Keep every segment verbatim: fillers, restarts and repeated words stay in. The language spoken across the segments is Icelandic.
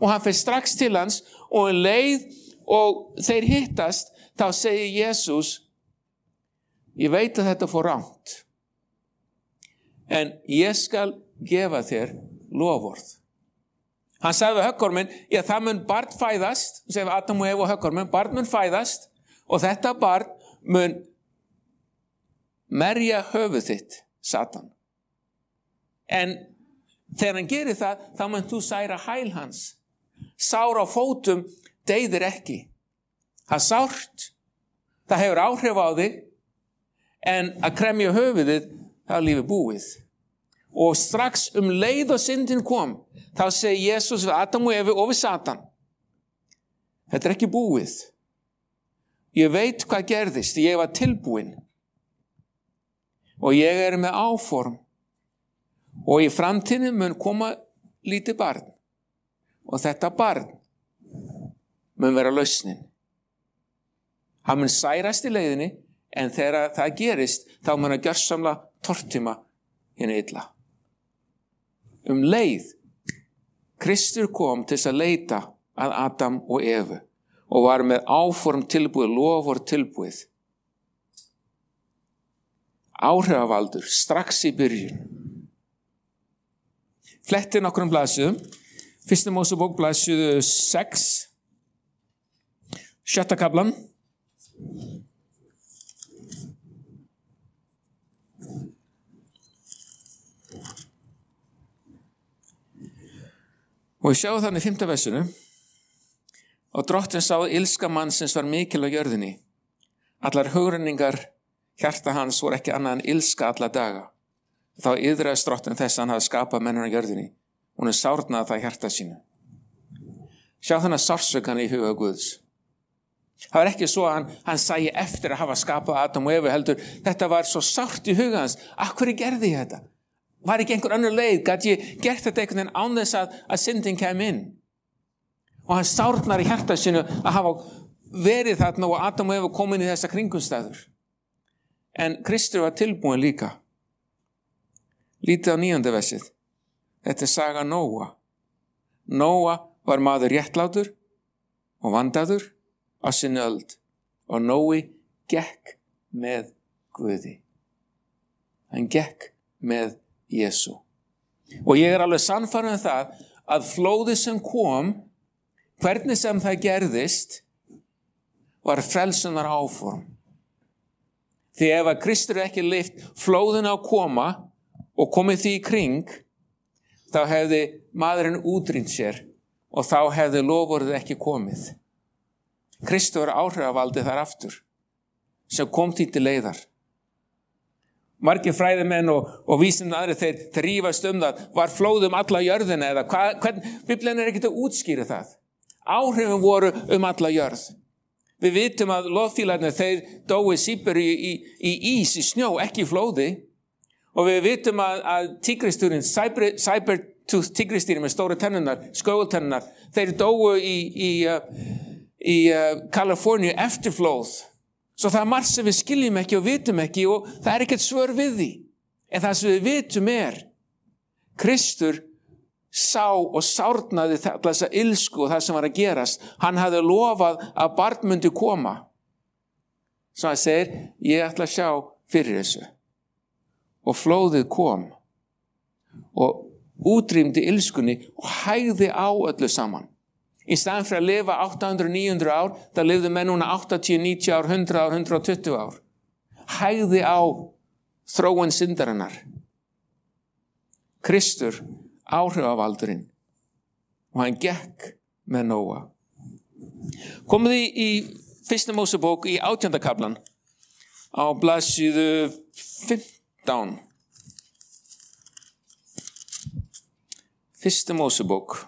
og hann fer strax til hans og um leið og þeir hittast, þá segir Jesús, ég veit að þetta fór rangt, en ég skal gefa þér loforð. Hann sagði við höggorminn, já, það mun barn fæðast, segir Adam og Eva og höggorminn, barn mun fæðast og þetta barn mun merja höfuð þitt, Satan. En þegar hann gerir það, þá mun þú særa hæl hans. Sár á fótum deyðir ekki. Það er sárt, það hefur áhrif á þig, en að kremja höfuðið, það er lífið búið. Og strax um leið og syndin kom, þá segir Jesús við Adam og Evu og við Satan, þetta er ekki búið. Ég veit hvað gerðist, ég var tilbúin. Og ég er með áform. Og í framtíðinni mun koma lítið barn. Og þetta barn mun vera lausnin. Hann mun særast í leiðinni, en þegar það gerist, þá mun að gjörsamlega tortíma hérna illa. Um leið, Kristur kom til þess að leita að Adam og Evu og var með áform tilbúið, loforð tilbúið. Áhrifavaldur, strax í byrjun. Fletti nokkrum blaðsíðum. Fyrsta Mósebók blaðsíðu sex, sjötta kaflan. Og við sjáum þannig í fimmta versinu, og drottinn sá ilska mannsins var mikil á jörðinni. Allar hugrenningar hjarta hans voru ekki annað en ilska alla daga. Þá yðraðist drottinn þess að hann hafði skapað mennina á jörðinni. Hún er sárnaði það hjarta sínu. Sjá þannig sársaukan í huga Guðs. Það var ekki svo að hann, hann sæi eftir að hafa skapað Adam og Evu, heldur. Þetta var svo sárt í huga hans. Af hverju gerði ég þetta? Var ekki einhver önnur leið? Gat ég gert þetta einhvern veginn án þess að, að syndin kem inn? Og hann sárnar í hjarta sínu að hafa verið þarna og Adam og Evu kom inn í þessa kringumstæður. En Kristur var tilbúin líka. Lítið á níunda versið. Þetta er saga Nóa. Nóa var maður réttlátur og vandaður á sinni öld. Og Nói gekk með Guði. Hann gekk með Jesú. Og ég er alveg sannfærður um það að flóðið sem kom, hvernig sem það gerðist, var frelsunar áform. Því ef að Kristur ekki leyft flóðinu að koma og komið því í kring, þá hefði maðurinn útrýmt sér og þá hefði loforðið ekki komið. Kristur var áhrifavaldið þar aftur, sem kom því til leiðar. Margir fræðimenn og, og vísindamenn aðrir þeir, þeir rífast um það, var flóð um alla jörðina eða hvað, hvern, Biblían er ekkert að útskýra það. Áhrifin voru um alla jörð. Við vitum að loðfílarnir þeir dói sípur í, í, í ís, í snjó, ekki í flóði. Og við vitum að, að tígrisdýrin, saber-tooth tígrisdýrin með stóru tennunar, skógultennunar, þeir dóu í, í, í, í Kaliforníu eftir flóð. Svo það er margt sem við skiljum ekki og vitum ekki og það er ekkert svör við því. En það sem við vitum er, Kristur sá og sárnaði þessa ilsku og það sem var að gerast. Hann hafði lofað að barn myndi koma. Svo hann segir, ég ætla að sjá fyrir þessu. Og flóðið kom og útrýmdi ilskunni og hægði á öllu saman. Í staðan fyrir að lifa átta hundruð til níu hundruð ár, það lifðu menn núna áttatíu, níutíu ár, hundrað ár, hundrað og tuttugu ár. Hægði á þróun syndarinnar. Kristur, áhrifavaldurinn, og hann gekk með Nóa. Komið í, í fyrsta Mósebók í átjánda kaflan á blaðsíðu fimmtán. Fyrsta Mósebók.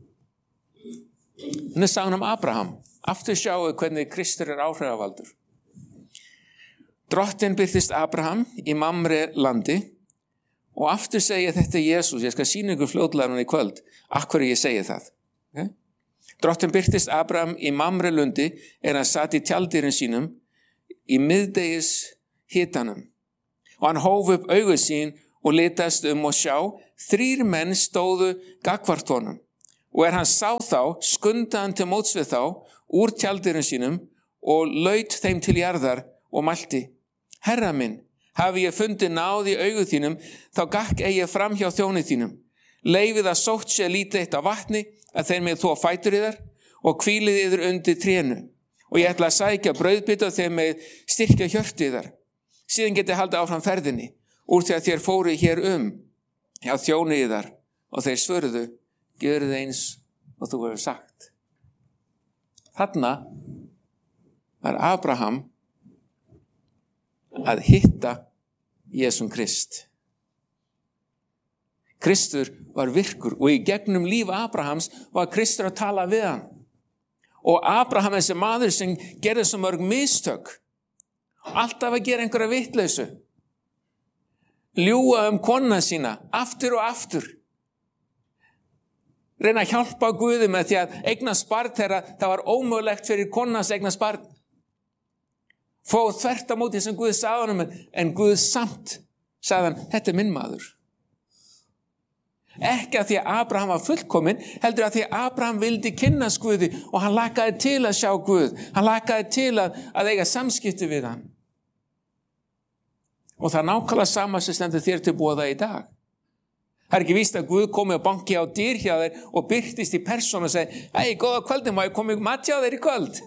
Þannig er sagan um Abraham. Aftur sjáu hvernig Kristur er áhrifavaldur. Drottinn birtist Abraham í Mamre landi og aftur segja þetta Jesús. Ég skal sýna ykkur fljótlega núna í kvöld af hverju ég segi það. Okay? Drottinn birtist Abraham í Mamre lundi er hann satt í tjaldýrin sínum í miðdegis hitanum. Og hann hóf upp augu sín og litast um og sjá, þrír menn stóðu gagnvart honum. Og er hann sá þá, skundaði hann til móts við þá úr tjaldirum sínum og laut þeim til jarðar og mælti: Herra minn, hafi ég fundið náð í augu þínum, þá gakk eigi fram hjá þjóni þínum. Leifið að sótt sé lítið eitt af vatni, að þeir með þó fætur yðar og hvílið yður undir trénu. Og ég ætla að sækja brauðbita og þeir með styrkja hjörtu yðar. Síðan geti haldið áfram ferðinni, úr því að þér fóru hér um hjá þjóni yðar, og þeir svöruðu: gjörið eins og þú hefur sagt. Þarna var Abraham að hitta Jesum Krist. Kristur var virkur og í gegnum líf Abrahams var Kristur að tala við hann. Og Abraham er þessi maður sem gerði svo mörg mistök. Alltaf að gera einhverja vitleysu. Ljúga um konuna sína, aftur og aftur. Reyna að hjálpa Guði með því að eignast barn þegar það var ómögulegt fyrir konans eignast barn. Fóð þvert á móti sem Guð sagði honum, en Guð samt sagði hann: þetta er minn maður. Ekki að því að Abraham var fullkominn, heldur að því að Abraham vildi kynnast Guði og hann lakaði til að sjá Guð. Hann lakaði til að, að eiga samskipti við hann. Og það er nákvæmlega sama sem stendur þér til boða í dag. Það er ekki víst að Guð komi og banki á dyr hjá þér og byrtist í persónu og segi: ei, góða kvöldin, má ég komi mat hjá þér í kvöld?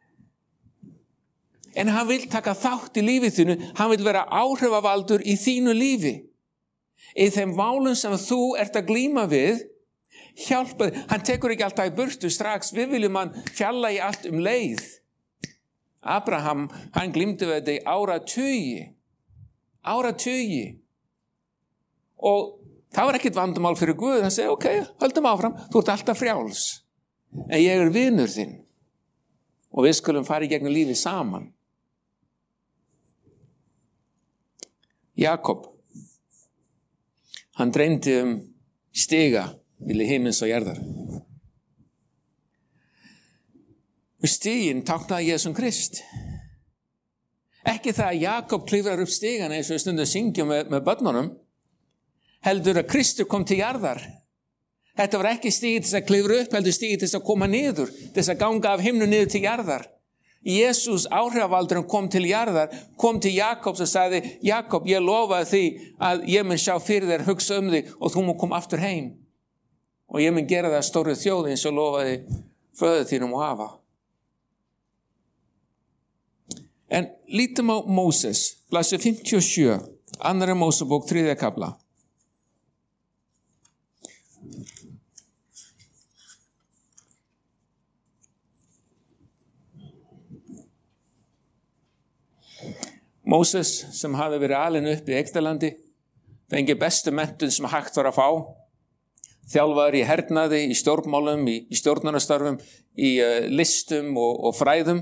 En hann vil taka þátt í lífið þínu, hann vil vera áhrifavaldur í þínu lífi. Í þeim válum sem þú ert að glíma við, hjálpa þig. Hann tekur ekki alltaf í burtu strax, við viljum hann fjalla í allt um leið. Abraham, hann glímdi við þetta í áratugi. Áratugi. Og það var ekkit vandamál fyrir Guð, hann segi: ok, höldum áfram, þú ert alltaf frjáls. En ég er vinur þinn. Og við skulum fara í gegnum lífið saman. Jakob, hann dreymdi um stiga milli himins og jarðar. Og stiginn táknaði Jesum Krist. Ekki það að Jakob klifrar upp stigana eins og við stundum syngjum með, með börnunum, heldur að Kristur kom til jarðar. Þetta var ekki stigið til að klifra upp, heldur stigið til að koma niður, til að ganga af himnu niður til jarðar. Jesús, áhrifavaldurinn, kom til jarðar, kom til Jakobs og sagði: Jakob, ég lofaði því að ég mun sjá fyrir þér, hugsa um þig og þú mun koma aftur heim. Og ég mun gera það stóru þjóð eins og lofaði föður þínum og afa. En lítum á Móses, blaðsíða fimmtíu og sjö, annarri Mósebók, þriðja kafla. Móses, sem hafði verið alinn upp í Egyptalandi, fengi bestu menntun sem hægt var að fá, þjálfaður í hernaði, í stjórnmálum, í, í stjórnunarstörfum, í uh, listum og, og fræðum.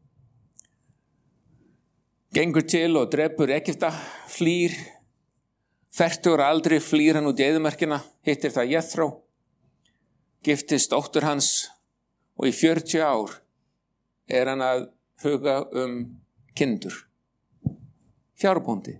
Gengur til og drepur Egypta, flýr, fertugur aldri flýr hann út í eyðimerkina, hittir það Jethro, giftist dóttur hans og í fjörutíu ár er hann að huga um kindur. Fjárbóndi.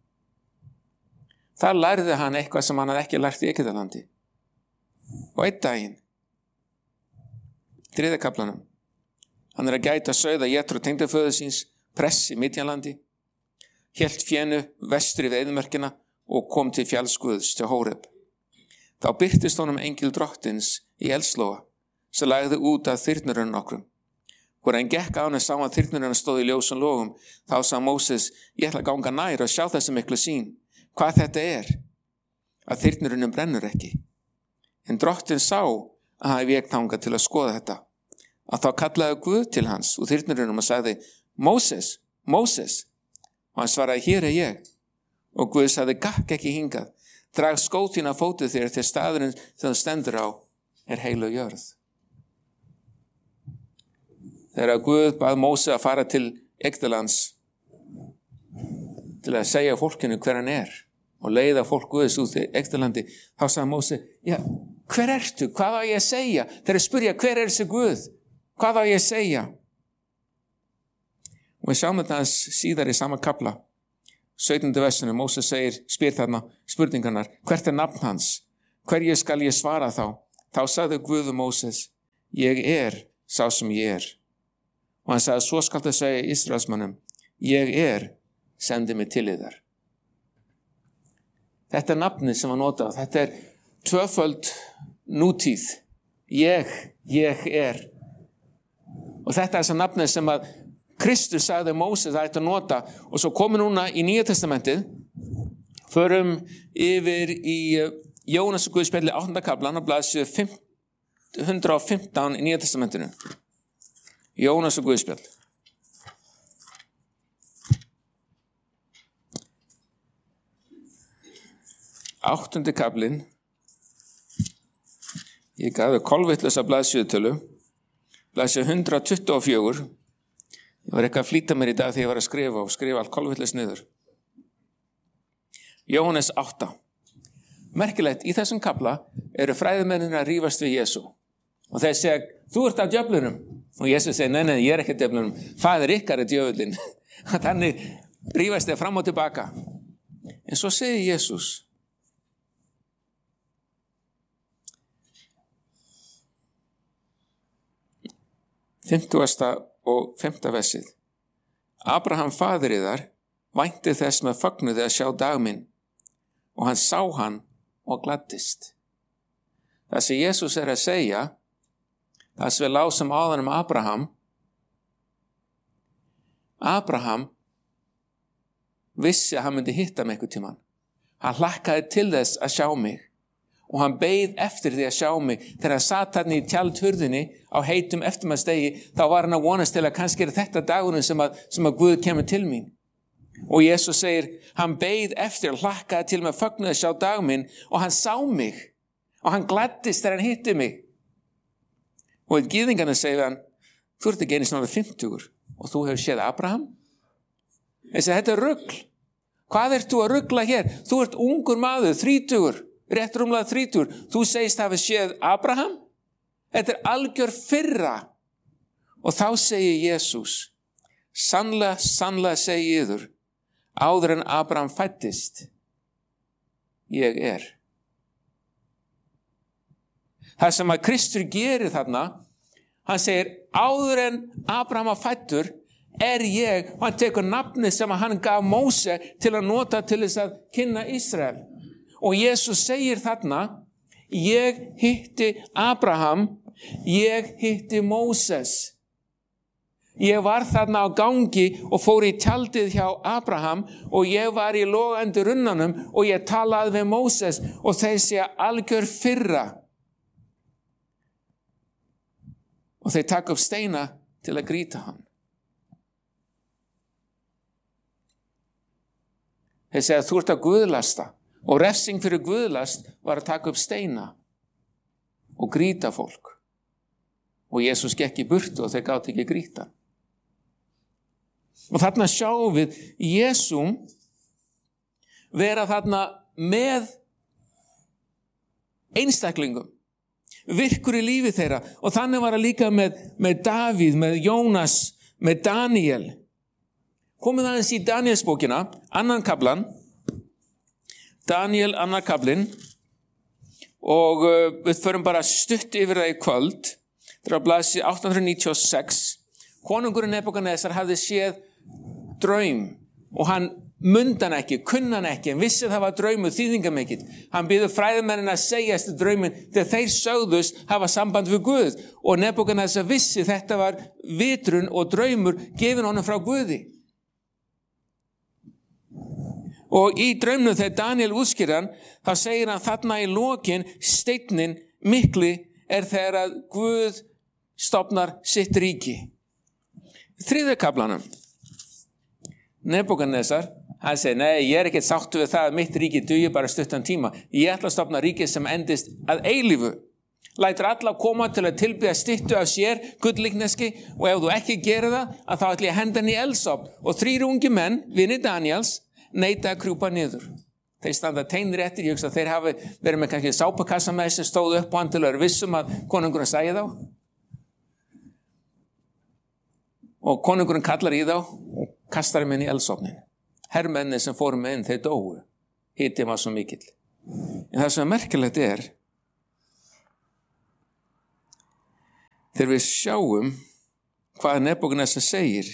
Þar lærði hann eitthvað sem hann hafði ekki lært í Egyptalandi. Og einn daginn, þriðja kaflanum, hann er að gæta sauða Jethro tengdaföður síns, press í Midjanlandi, hélt fénu vestur í eyðimerkina og kom til fjallsguðs til Hóreb. Þá birtist honum engil drottins í eldslóga, sem lagði út að þyrnurinn nokkrum. Hvor hann gekk á hann og sá að þyrnurinn stóð í ljósum logum, þá sá Móses: ég ætla að ganga nær og sjá þessi miklu sýn, hvað þetta er, að þyrnurinn brennur ekki. En drottinn sá að hann vék þangað til að skoða þetta. Að þá kallaði Guð til hans úr þyrnurinnum og sagði: Móses, Móses. Og hann svaraði: hér er ég. Og Guð sagði: gakk ekki hingað, drag skó þína fótið þér til staðurinn sem þú stendur á er heilu jörð. Þegar Guð bað Móse að fara til Egyptalands til að segja fólkinu hver hann er og leiða fólk Guðs út í Egyptalandi, þá sagði Móse: já, hver ertu? Hvað á ég að segja? Þeir spyrja: hver er þessi Guð? Hvað á ég að segja? Og við sjáum þetta síðar í sama kafla, sautjánda versinu. Móse segir, spyr þarna spurningarnar: hvert er nafn hans? Hverju skal ég svara þá? Þá sagði Guð um Móses, ég er sá sem ég er. Og hann sagði, svo skal það segja Ísraelsmönnum, ég er, sendi mig til yðar. Þetta er nafnið sem hann notað. Þetta er tvöföld nútíð. Ég, ég er. Og þetta er þess að nafnið sem að Kristus sagði Móses að ætti að nota. Og svo komum núna í Nýja testamentið, förum yfir í Jónas og Guðspjalli áttunda kaflan og blaðsíðu hundrað og fimmtán í Nýja testamentinu. Jónas og Guðspjall. Áttundi kaflinn. Ég gaf þau kolvitlausa blaðsíðutölu. Blaðsíðu hundrað tuttugu og fjögur. Ég var eitthvað að flýta mér í dag þegar ég var að skrifa og skrifa allt kolvitlaust niður. Jóhannes átta. Merkilegt, í þessum kafla eru fræðimennir að rífast við Jesú. Og þeir segja, þú ert af djöflunum. Og Jesú segir, nei, nei, ég er ekki djöflunum. Faðir ykkar er djöfullinn. Þannig rífast þeir fram og tilbaka. En svo segir Jesús, fimmtugasta og fimmta versið. Abraham faðir yðar vænti þess með fögnuði að sjá dag minn. Og hann sá hann og gladdist. Það sem Jesús er að segja, það sem við lásum áðan um Abraham, Abraham vissi að hann myndi hitta mig einhvern tímann. Hann hlakkaði til þess að sjá mig og hann beið eftir því að sjá mig. Þegar hann satt hann í tjaldhurðinni á heitum eftirmaðsdegi, þá var hann að vonast til að kannski er þetta dagurinn sem að, sem að Guð kemur til mín. Og Jesús segir, hann beið eftir að hlakkaði til með fögnuði að sjá dag minn og hann sá mig og hann gladdist þegar hann hitti mig. Og gyðingarnir segir hann, þú ert ekki einu svona fimmtugur og þú hefur séð Abraham? Þessi, þetta er rugl. Hvað ert þú að rugla hér? Þú ert ungur maður, þrítugur, rétt rúmlega þrítugur. Þú segist hafa séð Abraham? Þetta er algjör firra. Og þá segir Jesús, sannlega, sannlega segi yður, áður en Abraham fæddist, ég er. Það sem að Kristur gerir þarna, hann segir, áður en Abraham fæddur, er ég, og hann tekur nafnið sem hann gaf Móse til að nota til þess að kynna Ísrael. Og Jesús segir þarna, ég hitti Abraham, ég hitti Móses. Ég var þarna á gangi og fór í tjaldið hjá Abraham og ég var í logandi runnanum og ég talaði við Móses og þeir segja algjör firra. Og þeir taka upp steina til að grýta hann. Þeir segja þú ert að guðlasta og refsing fyrir guðlast var að taka upp steina og grýta fólk. Og Jesús gekk í burtu og þeir gátu ekki grýta. Og þarna sjáum við Jesúm vera þarna með einstaklingum, virkur í lífi þeirra og þannig var það líka með, með Davíð, með Jónas, með Daniel. Komið aðeins í Danielsbókina, annan kaflan, Daniel annar kaflinn og uh, við förum bara stutt yfir það í kvöld. Það er á blaðsíðu átta hundruð níutíu og sex. Konungurinn Nebúkadnesar hafði séð draum og hann mundi hann ekki, kunni hann ekki, en vissi það var draumur þýðingamikill. Hann biður fræðimennin að segja eftir drauminn þegar þeir sögðust hafa samband við Guð og Nebúkadnesar vissi þetta var vitrun og draumur gefin honum frá Guði. Og í draumnum þegar Daniel útskýrir hann, þá segir hann þarna í lokin steinninn mikli er þegar að Guð stofnar sitt ríki. Þriðja kaflanum. Nebúkadnesar, hann segir, nei, ég er ekkert sáttur við það að mitt ríki dugi bara stuttan tíma. Ég ætla að stofna ríki sem endist að eilífu. Lætur alla koma til að tilbyggja styttu af sér, gullíkneski, og ef þú ekki gerir það, að þá ætla ég að henda hann í eldsofn. Og þrír ungi menn, vinir Daniels, neita að krjúpa niður. Þeir standa teinir eftir, ég hugsa að þeir hafi verið með kannski sápakassa með þessi stóðu upp og hann til að vera vissum að konungurinn sæði þá. Og konungurinn kallar í þá og kastar þeim inn í eldsofnin. Hermenni sem fóru með inn, þeir dóu. Hitinn var svo mikill. En það sem er merkilegt er þegar við sjáum hvað Nebúkadnesar segir.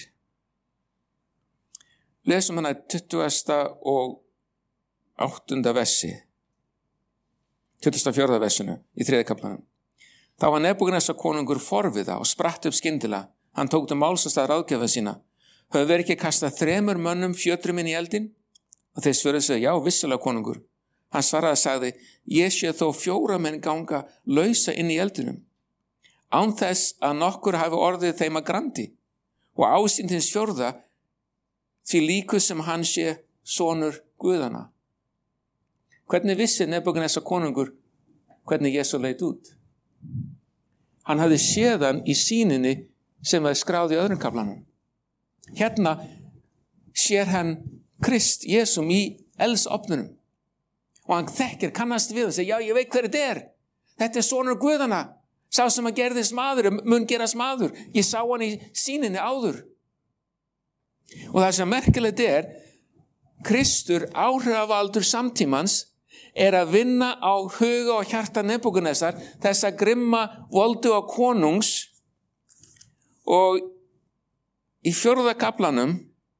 Lesum hana tuttugasta og áttunda versi, tuttugasta og fjórða versinu í þriðja kaflanum. Þá var Nebúkadnesar konungur forviða og spratt upp skyndilega. Hann tók til máls og stað ráðgjafa sína. Höfðu verið ekki kastað þremur mönnum fjötrum inn í eldin? Og þeir svöruðu sig, já, vissulega konungur. Hann svaraði og sagði, ég sé þó fjóra menn ganga lausa inn í eldinum. Án þess að nokkur hafi orðið þeim að grandi og ásýnd hins fjórða því líku sem hann sé sonur Guðanna. Hvernig vissi Nebúkadnesar konungur hvernig Jesú leit út? Hann hafði séð hann í sýninni sem það er skráð í öðrum kaflanum. Hérna sér hann Krist, Jesúm í eldsofnunum og hann þekkir, kannast við og segir, já, ég veit hver þetta er. Þetta er sonur Guðanna, sá sem að gerðist maður, mun gerast maður. Ég sá hann í sýninni áður. Og það sem merkilegt er, Kristur, áhrifavaldur samtímans, er að vinna á huga og hjarta Nebúkadnesar, þessa grimma voldu og konungs, og í fjórða kaflanum,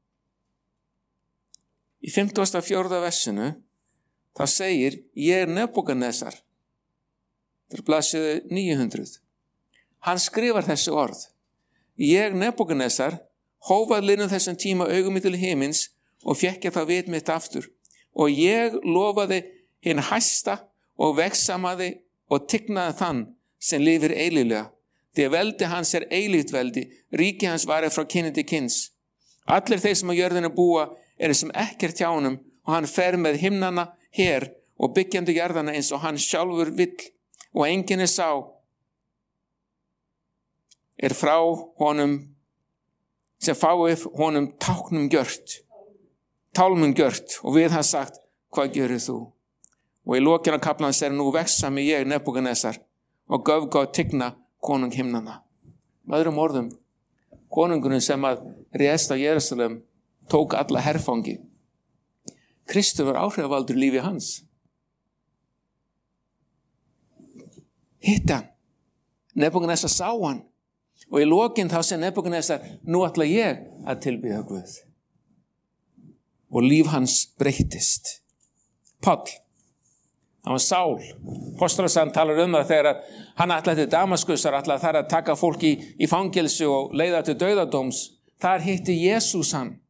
í fimmtugasta og fjórða versinu, þá segir, ég er Nebúkadnesar. Það er blaðsíðu níu hundruð. Hann skrifar þessi orð. Ég, Nebúkadnesar, hófað linnum þessum tíma augum til himins og fékk ég það vit mitt aftur. Og ég lofaði hinn hæsta og vegsamaði og tignaði þann sem lifir eilíflega. Því að veldi hans er eilíft veldi, ríki hans varið frá kyni til kyns. Allir þeir sem á jörðinu búa eru sem ekkert hjá honum og hann fer með himnana her og byggjandi jarðana eins og hann sjálfur vill og enginn er sá er frá honum sem fáið honum táknum gjört, tálmum gjört og við hann sagt, hvað gerir þú? Og í lokinu af kaflanum segir nú vegsami ég Nebúkadnesar og göfga og tigna konung himnana. Með öðrum orðum, konungurinn sem að réðst á Jerúsalem tók alla herfangi. Kristur var áhrifavaldur lífi hans. Hitt hann. Nebúkadnesar sá hann. Og í lokinn þá segir Nebúkadnesar, nú ætla ég að tilbiðja Guð. Og líf hans breyttist. Páll, hann var Sál. Póstolasagan talar um það þegar hann ætlaði til Damaskusar, ætlaði þar að taka fólk í, í fangelsi og leiða til dauðadóms. Þar hitti Jesús hann.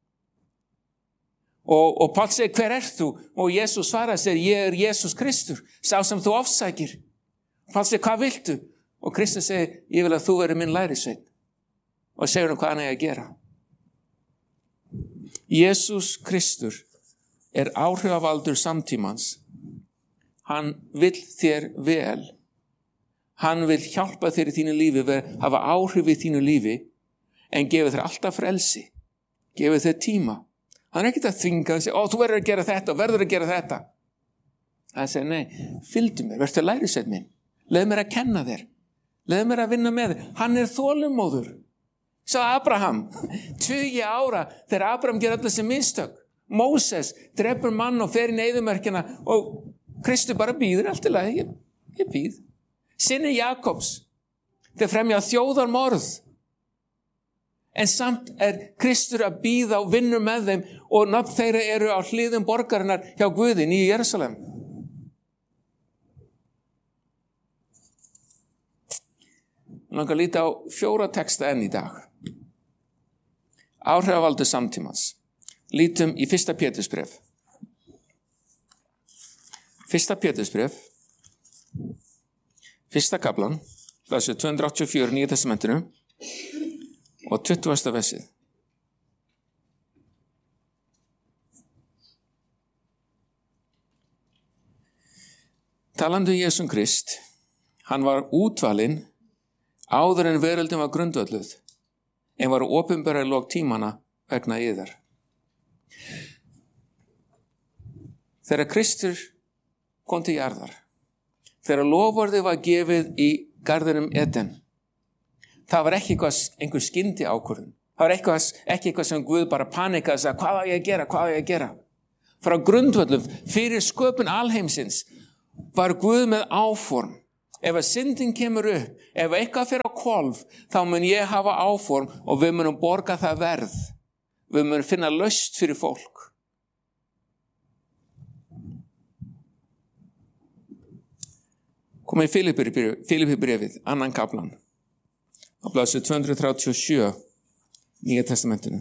Og, og Páll segir, hver ert þú? Og Jesús svaraði sér, ég er Jesús Kristur, sá sem þú ofsækir. Páll segir, hvað viltu? Og Kristus segir, ég vil að þú veri minn lærisveinn. Og segir hann hvað hann eigi að gera. Jesús Kristur er áhrifavaldur samtímans. Hann vill þér vel. Hann vill hjálpa þér í þínu lífi, hafa áhrif í þínu lífi, en gefur þér alltaf frelsi. Gefur þér tíma. Hann er ekkert að þvinga og segja, ó, þú verður að gera þetta og verður að gera þetta. Hann segir, nei, fylgdu mér, verður að lærisveinn minn. Leð mér að kenna þér. Leð mér að vinna með þér. Hann er þolinmóður. Sá Abraham, tugi ára, þegar Abraham ger allir sem mistök. Móses drepur mann og fer í eyðimörkina og Kristur bara býður allt í lagi. Ég, ég býð. Synir Jakobs, þeir fremja þjóðarmorð. En samt er Kristur að bíða og vinnur með þeim og nafn þeirra eru á hliðum borgarinnar hjá Guði í Jerúsalem. Ég langar að líta á fjóra texta enn í dag. Áhrifavaldur samtímans. Lítum í fyrsta Pétursbréf. Fyrsta Pétursbréf. Fyrsta kaflan. Blaðsíða tvö hundruð áttatíu og fjögur Nýja testamentinu. Og tuttugasta versið. Talandi um Jesúm Krist, hann var útvalinn áður en veröldin var grundvölluð, en var opinberað í lok tímana vegna yðar. Þegar Kristur kom til jarðar, þegar loforðið var gefið í garðinum Eden, það var ekki eitthvað, einhver skyndi ákvörðun. Það var eitthvað, ekki eitthvað sem Guð bara panikaði og sagði, hvað á ég að gera, hvað á ég að gera? Frá grundvöllum, fyrir sköpun alheimsins, var Guð með áform. Ef að syndin kemur upp, ef eitthvað fer á hvolf, þá mun ég hafa áform og við munum borga það verð. Við munum finna lausn fyrir fólk. Komið í Filippíbrefið, annan kaflan, á blaðsíðu tvö hundruð þrjátíu og sjö, Nýja testamentinu.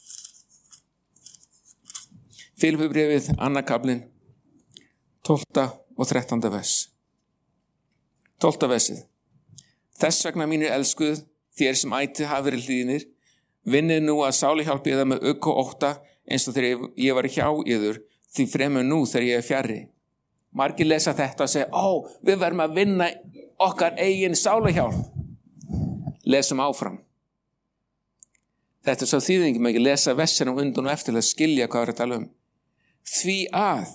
Filippíbrefið, annan kaflinn, tólfta og þrettánda vers. Tólfta versið. Þess vegna mínir elskuð, þér sem ætti hafa verið hlýðnir, vinnið nú að sáli hjálpi yðar með ugg og ótta, eins og þegar ég var hjá yður, því fremur nú þegar ég er fjarri. Margir lesa þetta og segja, ó, við verðum að vinna okkar eigin sálahjálp. Lesum áfram. Þetta er svo þýðingum ekki lesa versinum undan og eftir að skilja hvað er að tala um. Því að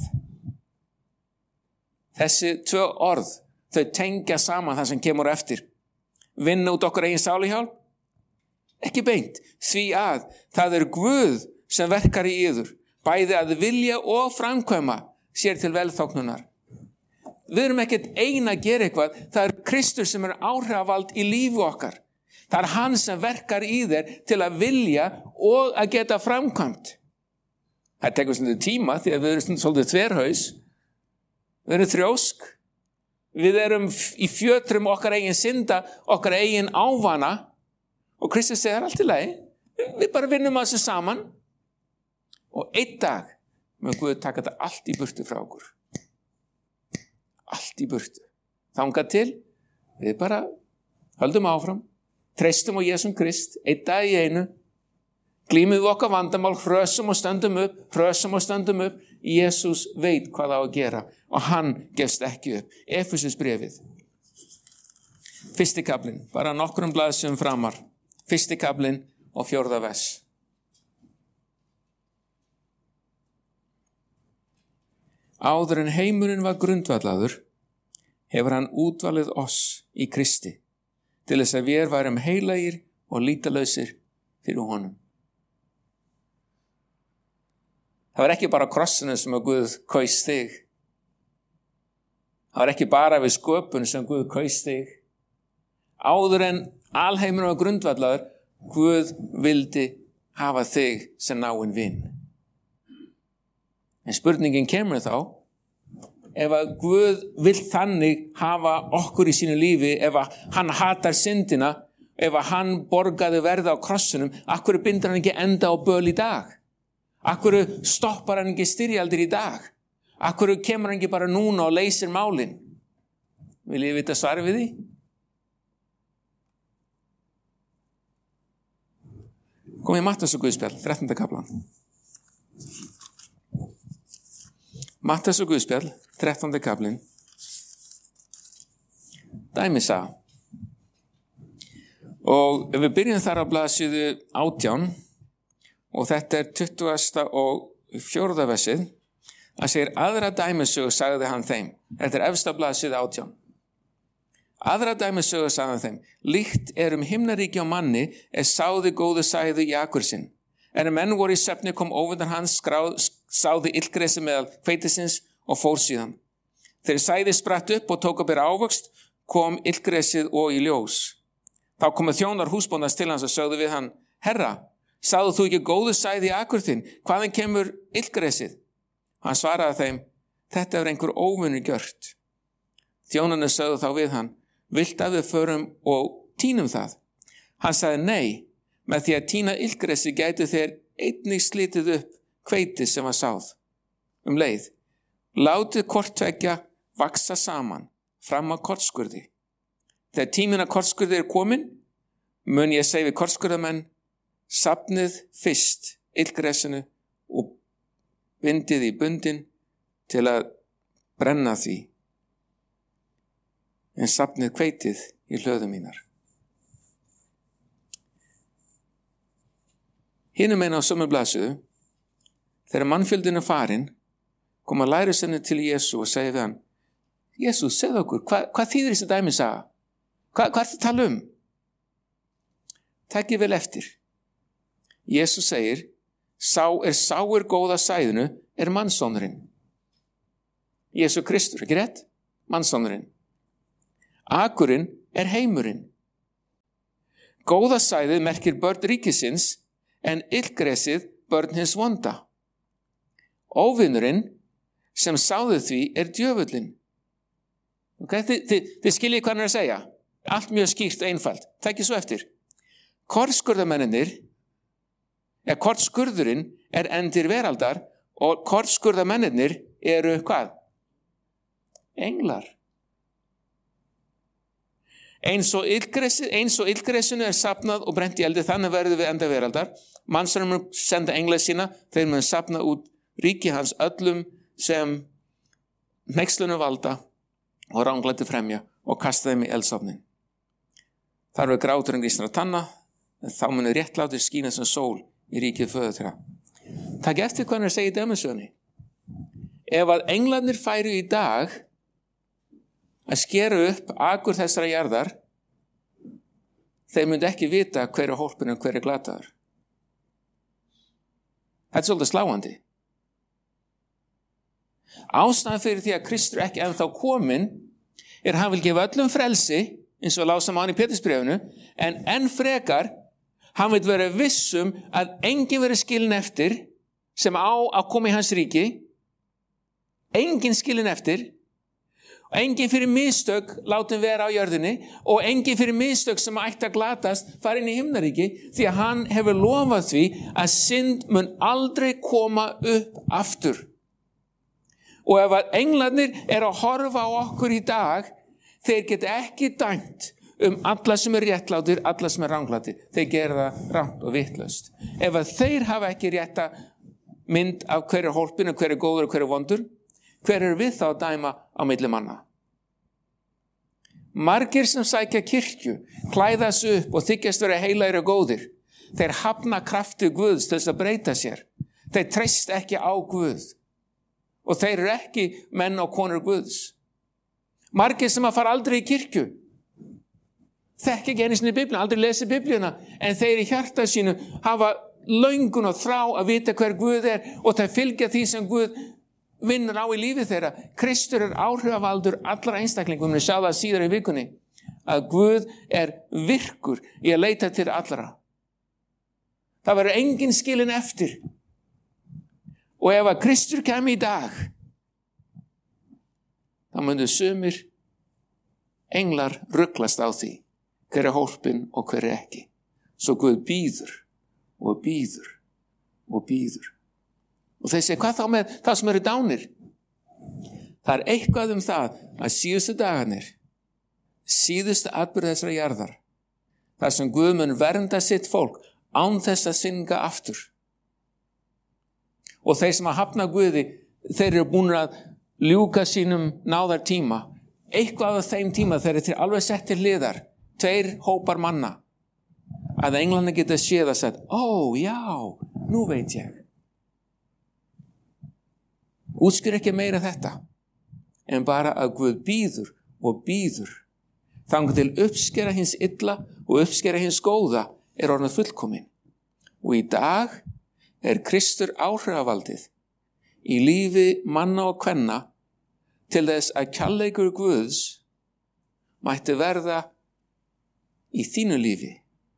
þessi tvö orð, þau tengja saman það sem kemur eftir. Vinna út okkar eigin sálahjálp? Ekki beint. Því að það er Guð sem verkar í yður, bæði að vilja og framkvæma sér til velþóknunar. Við erum ekkert ein að gera eitthvað, það er Kristur sem er áhrifavald í lífi okkar. Það er hann sem verkar í þér til að vilja og að geta framkvæmt. Það tekur svolítið tíma því að við erum svolítið þverhaus, við erum þrjósk, við erum í fjötrum okkar eigin synda, okkar eigin ávana og Kristur segir allt í lagi, við bara vinnum að þessu saman og einn dag mun Guð taka þetta allt í burtu frá okkur. Allt í burtu. Þangað til, við bara höldum áfram, treystum á Jesum Krist, einn dag í einu, glímum við okkar vandamál, hrösum og stöndum upp, hrösum og stöndum upp, Jesús veit hvað á að gera og hann gefst ekki upp. Efesusbréfið. Fyrsti kaflinn, bara nokkrum blaðsum framar. Fyrsti kaflinn og fjórða vers. Áður en heimurinn var grundvallaður, hefur hann útvalið oss í Kristi, til þess að við værum heilagir og lítalausir fyrir honum. Það var ekki bara krossinu sem að Guð kaus þig. Það var ekki bara við sköpun sem Guð kaus þig. Áður en alheimurinn var grundvallaður, Guð vildi hafa þig sem náinn vin. En spurningin kemur þá, ef að Guð vill þannig hafa okkur í sínu lífi, ef að hann hatar syndina, ef að hann borgaði verða á krossunum, akkur bindur hann ekki enda á böl í dag? Akkur stoppar hann ekki styrjaldir í dag? Akkur kemur hann ekki bara núna og leysir málin? Vil ég vita svar við því? Kom í Matthæus og Guðspjall, þrettánda kaflan. Matthæus og Guðspjall, þrettándi kaflinn. Dæmisaga. Og ef við byrjum þar á blaðsíðu átján, og þetta er tuttugasta og fjórða versið, það segir aðra dæmisögu sagði hann þeim. Þetta er efsta blaðsíðu átján. Aðra dæmisögu sagði hann þeim. Líkt er um himnaríki á manni er sáði góðu sæðu í akur sinn. En menn voru í svefni kom óvindan hans, skráð, sáði illgresi meðal hveitisins og fór síðan. Þegar sæði spratt upp og tók að bera ávöxt, kom illgresið og í ljós. Þá komu þjónar húsbóndans til hans og sögðu við hann, Herra, sáðu þú ekki góðu sæði í akur þinn? Hvaðan kemur illgresið? Hann svaraði þeim, þetta er einhver óvinur gjört. Þjónarnir sögðu þá við hann, vilt að við förum og tínum það? Hann sagði, nei, með því að tína illgresi gætu þeir einnig slitið upp hveitið sem var sáð. Um leið, látið hvort tveggja vaksa saman fram á kortskurði. Þegar tíminn að kortskurði er komin, mun ég segja við kortskurðamenn, safnið fyrst illgresinu og bindið í bundin til að brenna því. En safnið hveitið í hlöðu mínar. Hinum eina á sömu blaðsíðu, þegar mannfjöldin er farin, kom að lærisveinarnir til Jesú og segi við hann, Jesú, segðu okkur, hva, hvað þýðir þessi dæmisaga? Hva, hvað er þetta að tala um? Takið vel eftir. Jesú segir, sá er sáir góða sæðinu er mannsónurinn. Jesú Kristur, ekki rétt? Mannsónurinn. Akurinn er heimurinn. Góða sæðið merkir börn ríkisins, en illgresið börn hins vonda. Óvinurinn sem sáði því er djöfullinn. Okay? Þið, þið, þið skiljið hvað hann er að segja. Allt mjög skýrt og einfalt. Tækið svo eftir. Kortskurðamennir, eða kortskurðurinn er endir veraldar og kortskurðamennir eru hvað? Englar. Eins og illgresinu er safnað og brent í eldi, þannig verður við enda veraldar. Mannsarnir mun senda engla sína, þeir mun safna út ríki hans öllum sem hneykslunum valda og ranglæti fremja og kasta þeim í eldsofnin. Þar verður gráturinn grísnar að tanna, en þá munir réttlátir skína sem sól í ríkið föður þeirra. Takk eftir hvað hann er að segja í dæmisögunni. Ef að englarnir færu í dag að skera upp akur þessara jarðar, þeir myndi ekki vita hver er hólpinn og hver er glataður. Þetta er svolítið sláandi. Ástæðan fyrir því að Kristur ekki ennþá kominn er að hann vil gefa öllum frelsi, eins og lásam hann í Pétursbréfinu, en enn frekar hann vil vera vissum að enginn verið skilin eftir sem á að koma í hans ríki, enginn skilin eftir, enginn fyrir mistök látum vera á jörðinni og enginn fyrir mistök sem ætti að glatast fara inn í himnaríki, því að hann hefur lofað því að synd mun aldrei koma upp aftur. Og ef að englarnir er að horfa á okkur í dag, þeir geta ekki dæmt um alla sem er réttlátir, alla sem er ranglátir. Þeir gera það rangt og vitlaust. Ef að þeir hafa ekki rétta mynd af hver er hólpinn og hver er góður og hver er vondur, hver er við þá að dæma á milli manna? Margir sem sækja kirkju, klæða sig upp og þykjast vera heilagir og góðir. Þeir hafna krafti Guðs til þess að breyta sér. Þeir treyst ekki á Guð. Og þeir eru ekki menn og konur Guðs. Margir sem að fara aldrei í kirkju, þekki ekki einu sinni Biblíuna, aldrei lesi Biblíuna, en þeir í hjarta sínu hafa löngun og þrá að vita hver Guð er og þeir fylgja því sem Guð vinnur á í lífi þeirra. Kristur er áhrifavaldur allra einstaklingum. Við sjá það síðar í vikunni að Guð er virkur í að leita til allra. Það verður enginn skilin eftir. Og ef að Kristur kemur í dag, þá myndu sumir englar ruglast á því hver er hólpinn og hver er ekki. Svo Guð bíður og bíður og bíður. Og þeir segja, hvað þá með það sem eru dánir? Það er eitthvað um það að síðustu dagarnir, síðustu atburð þessara jarðar, þar sem Guð mun vernda sitt fólk án þess að synga aftur. Og þeir sem að hafna Guði, þeir eru búin að ljúka sínum náðar tíma. Eitthvað af þeim tíma þeir eru til alveg sett til hliðar, tveir hópar manna, að englarnir geta séð að sagt, ó já, nú veit ég. Útskýr ekki meira þetta, en bara að Guð bíður og bíður. Þangað til uppskera hins illa og uppskera hins góða er orðið fullkomin. Og í dag er Kristur áhrifavaldið í lífi manna og kvenna til þess að kærleikur Guðs mætti verða í þínu lífi.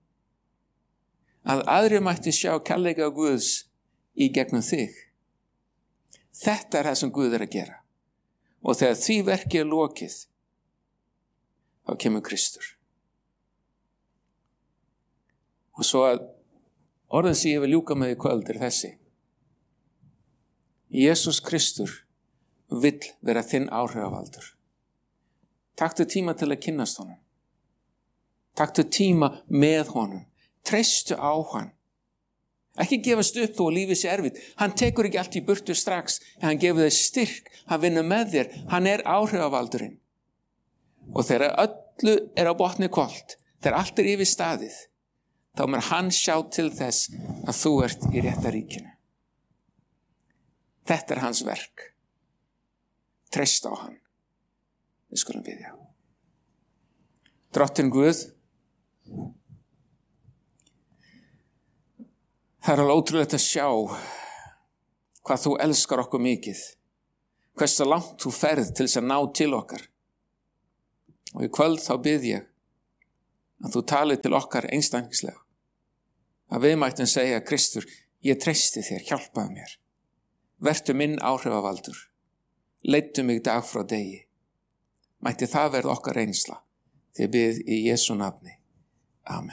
Að aðrir mætti sjá kærleika Guðs í gegnum þig. Þetta er það sem Guð er að gera. Og þegar því verki er lokið, þá kemur Kristur. Og svo að orðin sem ég vil ljúka með í kvöld er þessi. Jesús Kristur vill vera þinn áhrifavaldur. Taktu tíma til að kynnast honum. Taktu tíma með honum. Treystu á hann. Ekki gefast upp þó að lífið sé erfitt. Hann tekur ekki allt í burtu strax, en hann gefur þér styrk, hann vinnur með þér, hann er áhrifavaldurinn. Og þegar öllu er á botni hvolft, þegar allt er yfir staðið, þá mun hann sjá til þess að þú ert í rétta ríkinu. Þetta er hans verk. Treyst á hann. Við skulum biðja. Drottinn Guð, það er alveg ótrúlegt að sjá hvað þú elskar okkur mikið, hversu langt þú ferð til þess að ná til okkar. Og í kvöld þá bið ég að þú talið til okkar einstaklingslega. Að við mættum segja, Kristur, ég treysti þér, hjálpaðu mér. Vertu minn áhrifavaldur. Leiddu mig dag frá degi. Mætti það verða okkar reynsla. Þið bið í Jesú nafni. Amen.